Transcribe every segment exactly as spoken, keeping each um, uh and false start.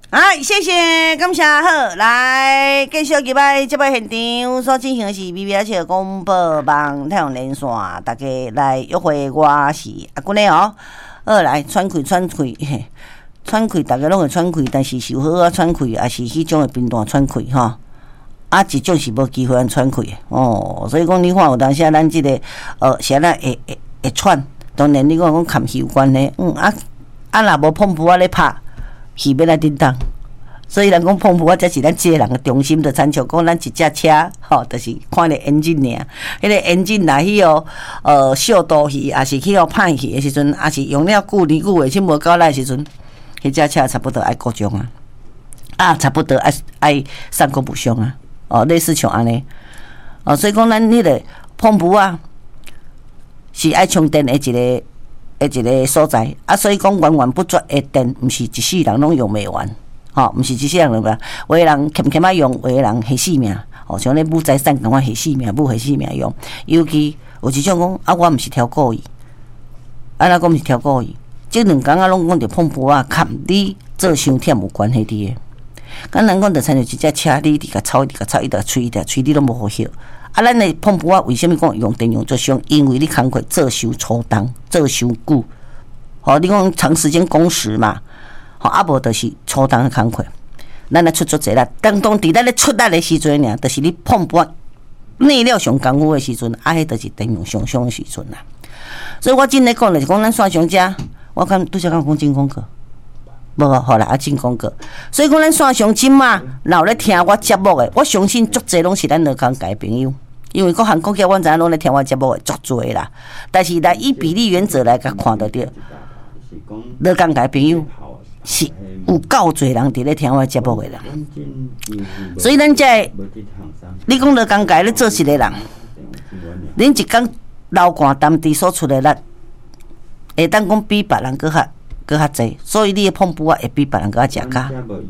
好，谢谢，感谢好，来继续入来这摆现场所进行的是 B B S 广播网太阳连线，大家来约会，我是阿君的哦。好，来喘气喘气，喘气，大家拢会喘气，但是是好啊喘气，也是迄种的频段喘气吼。啊，一种是无机会安喘气的哦，所以讲你看有当时咱即、这个呃，现在会会会喘，当然你讲讲含气有关系，嗯啊啊，若无碰布啊咧拍。气要来叮当，所以人讲碰布啊，才是咱这个人的中心。就参像讲咱一只车，吼，就是看咧引擎尔。迄个引擎来去哦，呃，小刀去，也是去哦歹去的时阵，也是用了久年久月，先无够来的时阵，迄只车差不多爱故障啊，啊，差不多爱爱三个不伤啊，哦，类似像安尼，哦，所以讲咱迄个碰布啊，是爱充电的一个。诶，一个所在啊，所以讲源源不绝的电，毋是一世人拢用袂完，吼，毋是一世人用袂完。有诶人欠欠啊用，有诶人下死命，吼，像咧母财产共我下死命，母下死命用。尤其有一种讲啊，我毋是挑故意，啊，那讲毋是挑故意，即两工啊，拢讲着碰布啊，含你做伤忝有关系伫诶。敢人讲着参像一只车，你伫甲操，伫甲操，伊伫吹，伊伫吹，你拢无好晓。啊，咱的碰布啊，为什么讲用电用做伤？因为你工课做伤粗重，做伤久，吼，你讲长时间工时嘛，吼，啊无就是粗重的工课，咱来出足济力。当当伫咱咧出力的时阵呢，就是你碰布啊内料上功夫的时阵，啊，迄就是电用上伤的时阵啦。所以我真咧讲就是讲咱线上遮，我看拄则讲讲进广告。无好啦，啊进广告，所以讲咱线上即嘛，若有咧听我节目的，我相信足济拢是咱乐康界朋友，因为各行各业阮知影拢咧听我节目的足济啦。但是来以比例原则来甲看得到，乐康界朋友是有够济人伫咧听我节目的啦。所以咱才你讲乐康界咧做事的人，恁一工流汗担地所出的力，会当讲比别人搁较。搁较济，所以你的碰布啊会比别人搁较食较。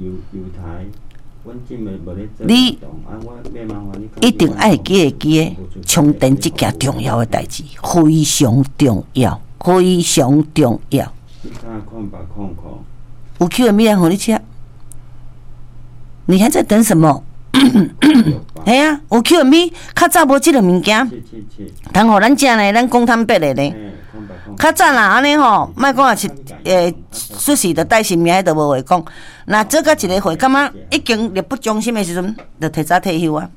你一定爱记会记诶，充电这件重要的代志，非常重要，非常重要。有 Q M 让互你吃，你还在等什么？哎呀，有 Q M 较早无即个物件，通互咱食呢，咱讲坦白的呢。较早啦，安尼吼，莫讲也是诶，出事的带性命，迄都无话讲。那做到一个会，感觉已经力不从心的时阵，就提早退休啊。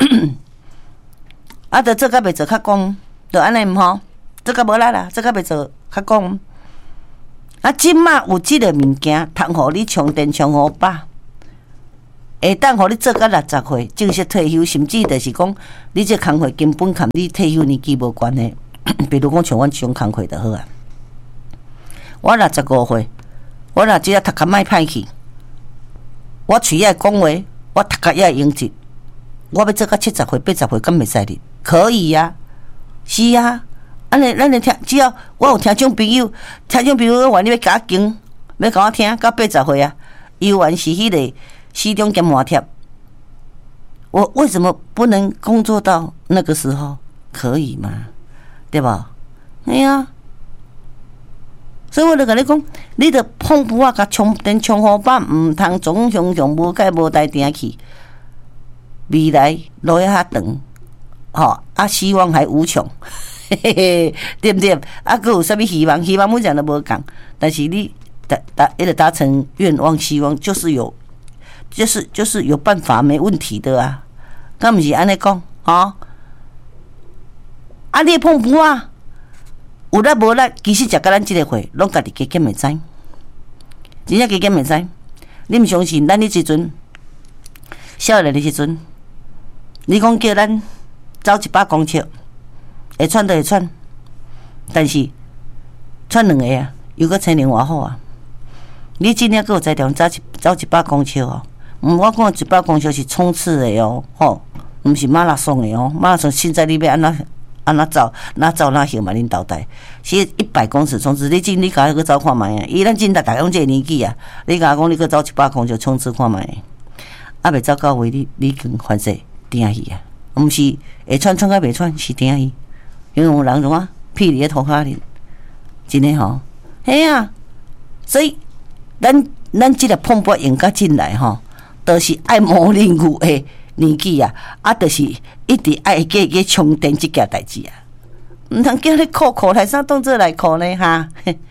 啊，着做到袂做较讲，着安尼毋好，做到无力啦，做到袂做较讲。啊，即马有即个物件，通互你充电充好饱，会当互你做到六十岁正式退休，甚至就是讲，你这工课根本含你退休年纪无关系。比如讲，像阮这种工课就好啊。我六十五岁，我若只要头壳莫歹去，我嘴爱讲话，我头壳也会用直。我要做到七十岁、八十岁，敢袂使哩？可以呀、啊，是啊。安尼，咱来听，只要我有听众朋友，听众朋友愿意要甲我经，要甲我听，到八十岁啊，依然是迄个西中兼麻贴。我为什么不能工作到那个时候？可以吗？对吧？哎呀，所以我就跟你讲，你着碰布啊，甲充电充好饱，毋通总常常无解无代定去。未来路遐长，吼啊，希望还无穷，嘿嘿嘿，对不对？啊，佮有啥物希望？希望每人都无共，但是你达达一直达成愿望，希望就是有，就是就是有办法，没问题的啊。敢毋是安尼讲，吼？啊！你碰布啊，有力无力，其实食甲咱即个岁，拢家己加减袂知，真正加减袂知。你毋相信？咱迄时阵，少年的时阵，你讲叫咱走一百公尺，会喘就会喘，但是喘两个啊，又搁青年偌好啊！你真正搁有才调走一走一百公尺哦，嗯，我讲一百公尺是冲刺的哦，吼，毋是马拉松的哦，马拉松现在你要安怎？啊，哪走哪走哪行嘛？恁倒台是一百公尺冲刺，你今你甲去走看觅啊？伊咱今大大用这个年纪啊，你甲讲你去走一百公尺冲刺看觅，啊，袂走到位，你你更反正定去啊，毋是会喘喘甲袂喘，是定去，因为有人怎啊屁伫咧涂骹哩，真诶吼，嘿啊，所以咱咱即个碰波用甲进来吼，都是爱模棱有的年纪啊，啊，就是一直爱加加充电即件代志啊，毋通叫你哭哭来啥当做来哭呢哈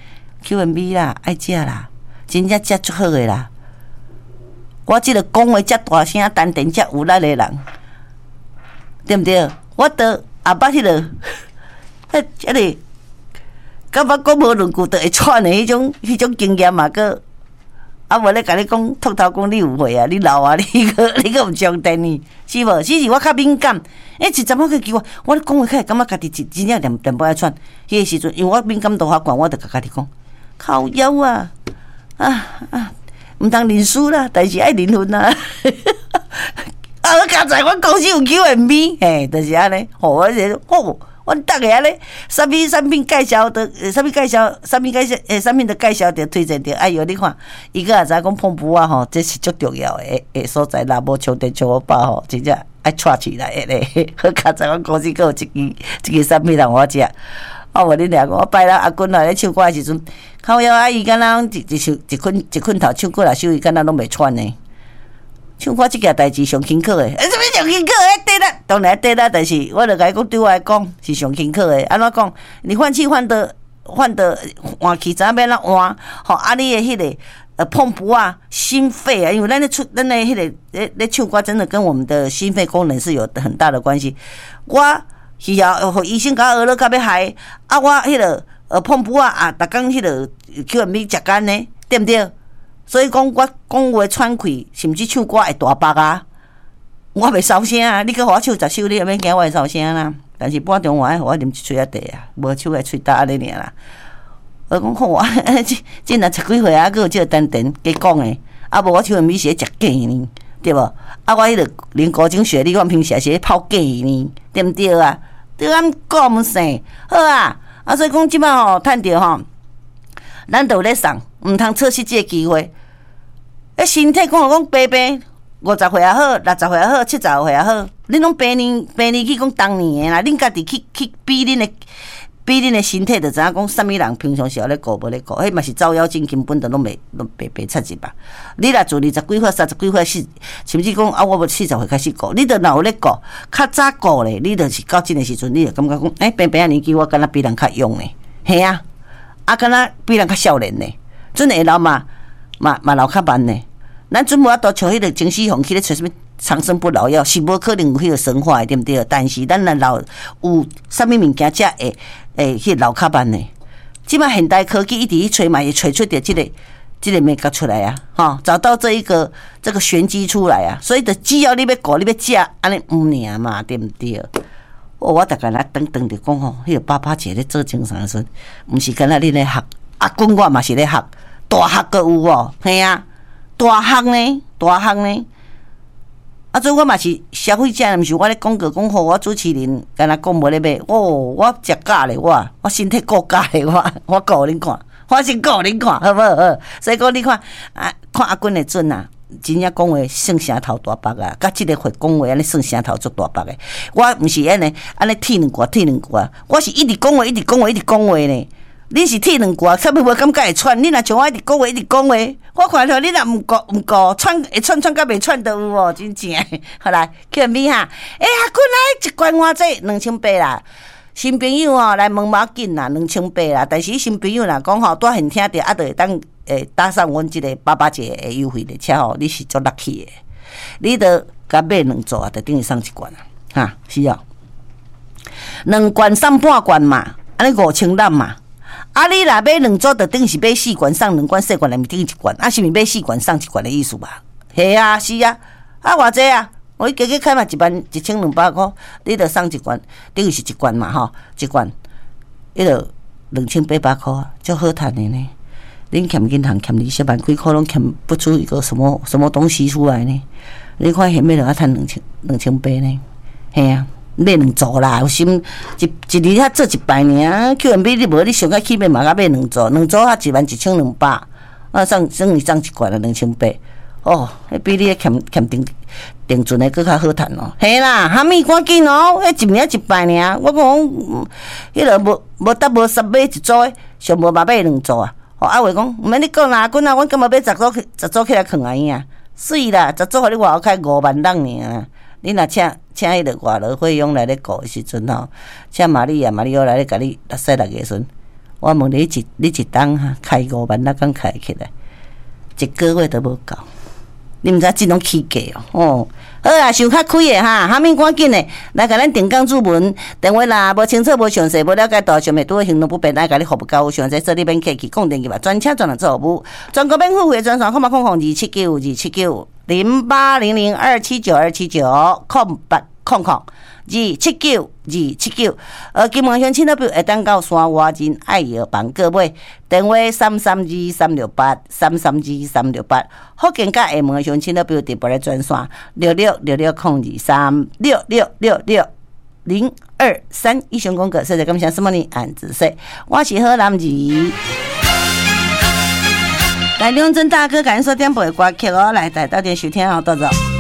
？Q and B 啦，爱食啦，真正食足好诶啦。我即个讲话遮大声，丹田遮有力诶人，对毋对？我都后捌迄个，迄迄个，感觉讲无两句就会喘诶迄种迄种经验嘛，个啊无咧甲你讲，秃头讲你有岁啊，你老啊，你个你个毋上电呢，是无？只是我较敏感，诶，一阵仔去奇怪，我咧讲话开感觉家己真真正连连不爱喘，迄个时阵，因为我敏感度较悬，我就甲家己讲，靠腰啊，啊啊！毋通认输啦，但是爱认分啦。啊！我刚才我公司有 Q and B， 嘿，就是安尼。吼，我这吼，我逐个安尼，啥物产品介绍的，啥物介绍，啥物介绍，诶，产品的介绍着推荐着。哎哟，你看，伊个也知讲碰布啊，吼，这是足重要诶诶所在。若无充电充我饱吼，真正爱带起来诶咧。好，刚才我公司阁有一支一支产品让我食。我无恁俩讲，我拜六阿君来咧唱歌诶时阵，靠腰阿姨敢若一一首一困一困头唱过来首，伊敢若拢袂喘呢。唱歌即件代志上辛苦诶，诶，什么上辛苦诶？对啦，当然对啦，但是我著甲伊讲，对我来讲是上辛苦诶。安怎讲？你换气换得换得换气，知影要怎换？吼，啊，你诶迄个呃碰不啊，心肺啊，因为咱咧出咱咧迄个咧咧唱歌，真的跟我们的心肺功能是有很大的关系。我。是啊，互医生甲我学了到要害，啊，我迄个呃碰布啊啊，逐工迄个 Q and B 食干呢，对毋对？所以讲我讲话喘气，甚至唱歌会大白啊，我袂收声啊。你搁互我唱十首，你也免惊我会收声啦。但是半中晚互我啉一喙仔茶啊，无手个喙焦安尼尔啦。我讲好啊，真若十几岁啊，搁有即个丹田加讲诶，啊无我 Q and B 是咧食假呢。对无？啊，我迄个连高中学历，我平时也是咧泡假呢，对毋对啊？对俺讲毋生好啊！啊，所以讲即摆吼，趁着吼，咱都有咧送，毋通错失即个机会。诶，身体讲讲白白，五十岁也好，六十岁也好，七十岁也好，恁拢白年白年去讲当年诶啦，恁家己去去比恁诶。比恁的身体就知影讲，啥物人平常时有咧顾无咧顾，迄嘛是照妖镜根本就拢袂拢白白插入吧。你若做二十几岁、三十几岁，是甚至讲啊，我无四十岁开始顾，你着若有咧顾，较早顾咧，你着是到即个时阵，你就感觉讲，诶、欸，平平啊年纪，我敢若比人较勇咧，嘿啊，啊，敢若比人较少年咧，阵会老嘛嘛嘛老较慢咧。咱准无法度像迄个情绪红去咧找啥物长生不老药，是无可能有迄个生化的，对毋对？但是咱若老有啥物物件才会。诶，迄、欸、老较慢呢？即摆现代科技一直去吹嘛，也吹出着即、这个、即、这个美甲出来啊！哈，找到这一个这个玄机出来啊！所以，就只要你要顾，你要食，安尼唔尔嘛，对毋对？哦，我逐个来等等着讲吼，迄、那个爸爸姐咧做精神的时候，毋是干那你咧学，阿公我嘛是咧学，大学阁有哦，嘿啊，大学呢，大学呢。啊，所以我嘛是消费者，毋是我咧广告讲好，我主持人干那讲无咧买，哦，我食假咧，我我身体够假咧，我我顾恁看，我先顾恁看，好无好？所以讲你看啊，看阿君的准啊，真正讲话算声头大白啊，甲即个会讲话安尼算声头足大白的。我毋是安尼安尼剃两挂剃两挂，我是一直讲话一直讲话一直讲话呢。你是剃两挂，啥物无感觉会喘？你若像我一直讲话一直讲话，我看到你若毋顾毋顾喘会喘喘甲袂喘都有哦，真正。好来，去咪哈？哎呀，滚来一罐偌济两千八啦！新朋友哦来问马紧啦，两千八啦。但是新朋友若讲吼，带现听着，啊，就会当诶搭上阮即个八八节诶优惠列车吼，你是足 lucky 诶。你着甲买两组啊，就等于送一罐啊，哈，是哦。两罐送半罐嘛，安尼五千六嘛。啊，你若买两组，就等于是买四罐送两罐，四罐内面等于一罐，啊，是毋是买四罐送一罐的意思吧？系啊，是啊，啊，偌济啊？我加加开嘛一万一千两百块，你着送一罐，等于是一罐嘛吼，一罐，迄落两千八百块啊，足好赚的呢。恁欠银行欠利息万几块，拢欠不出一个什么什么东西出来呢？你看现在就要赚两千两千八呢，系啊。买两组啦，有心一一日遐做一摆尔 ，Q and B 你无你上个去买嘛，甲买两组，两组啊一万一千两百，啊送送你送一罐啊两千八，哦，迄比你欠欠定定存的搁较好赚哦。嘿啦，哈密赶紧哦，迄一名一摆尔，我讲迄个无无得无十买一组的，上无嘛买两组啊。 哦，啊话讲，毋免你讲啦，滚啊，阮根本要十组去，十组起来囥啊伊啊，水啦，十组互你外口开五万人尔。你若请请迄个外劳费用来咧顾的时阵吼，请玛丽亚、玛利欧来咧甲你六岁六个孙，我问你一你一档哈开五万，哪敢开起来？一个月都无够。你毋知即种起价哦，哦，好啊，想较开的哈，哈面赶紧的来甲咱定岗主文电话啦，无清楚、无详细、无了解到，想袂拄行动不便，来甲你服务到，详细说你免客气，讲电话吧，专车专人做服务，全国免付费专线，空八空空二七九二七九零八零零二七九二七九空八空空。二七九二七九，呃，金门乡亲友会当到山外人爱药房购买，电话三三二三六八三三二三六八。福建甲厦门乡亲友会直播咧专线六六六六空二三六六六六零二三。以上广告，谢谢感谢什么呢？按子说，我是好男儿。来，梁真大哥，感谢收听播的歌曲哦，来带到点收听哦，多多。